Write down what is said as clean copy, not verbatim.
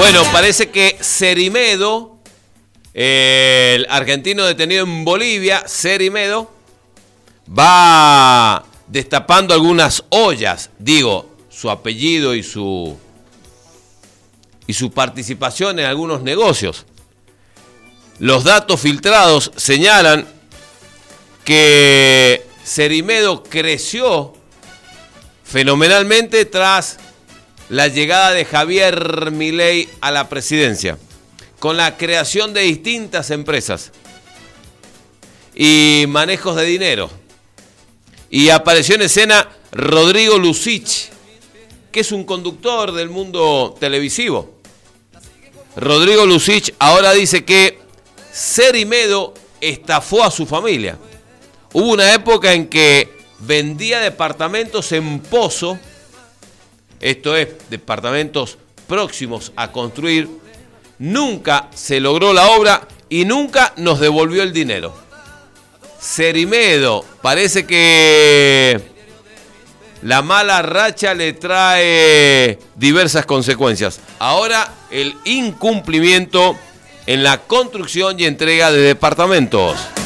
Bueno, parece que Cerimedo, el argentino detenido en Bolivia, Cerimedo, va destapando algunas ollas, digo, su apellido y su participación en algunos negocios. Los datos filtrados señalan que Cerimedo creció fenomenalmente tras la llegada de Javier Milei a la presidencia, con la creación de distintas empresas y manejos de dinero. Y apareció en escena Rodrigo Lucich, que es un conductor del mundo televisivo. Rodrigo Lucich ahora dice que Cerimedo estafó a su familia. Hubo una época en que vendía departamentos en Pozo, esto es, departamentos próximos a construir. Nunca se logró la obra y nunca nos devolvió el dinero. Cerimedo, parece que la mala racha le trae diversas consecuencias. Ahora el incumplimiento en la construcción y entrega de departamentos.